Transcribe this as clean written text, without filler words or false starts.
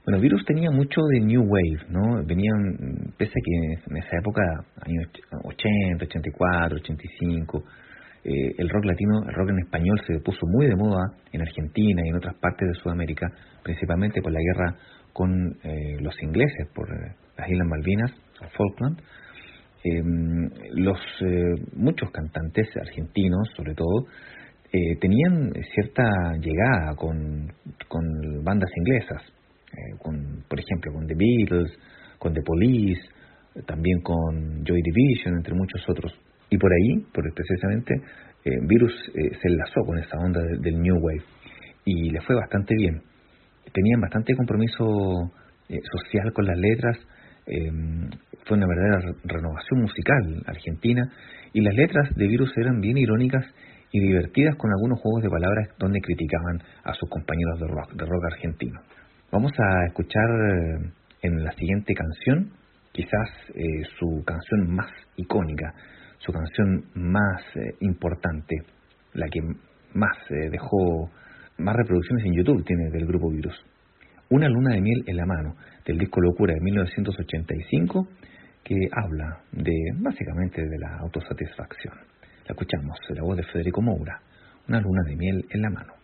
Bueno, Virus tenía mucho de New Wave, ¿no? Venían, pese a que en esa época, años 80, 84, 85, el rock latino, el rock en español se puso muy de moda en Argentina y en otras partes de Sudamérica, principalmente por la guerra con los ingleses, por las Islas Malvinas, o Falkland. Muchos cantantes argentinos, sobre todo, tenían cierta llegada con bandas inglesas, por ejemplo, con The Beatles, con The Police, también con Joy Division, entre muchos otros. Y por ahí, precisamente, Virus se enlazó con esa onda del New Wave y le fue bastante bien. Tenían bastante compromiso social con las letras. Fue una verdadera renovación musical argentina, y las letras de Virus eran bien irónicas y divertidas, con algunos juegos de palabras donde criticaban a sus compañeros de rock argentino. Vamos a escuchar en la siguiente canción quizás su canción más icónica, su canción más importante, la que más dejó más reproducciones en YouTube tiene del grupo Virus. Una luna de miel en la mano, del disco Locura de 1985, que habla básicamente de la autosatisfacción. La escuchamos, la voz de Federico Moura, Una luna de miel en la mano.